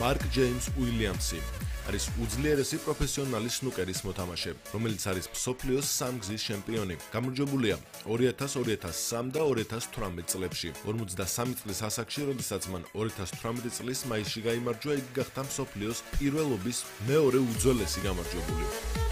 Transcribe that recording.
მარკ ჯეიმს უილიამსი. არის უძლიერესი პროფესიონალი სნუკერის მოთამაშე, რომელიც არის მსოფლიოს სამგზის ჩემპიონი. გამარჯვებულია 2000, 2003 და 2018 წლებში. 53 წლის ასაკში, როდესაც მან 2018 წლის მაისში გაიმარჯვა, იგი გახდა მსოფლიოს პირველობის მეორე უძველესი გამარჯვებული.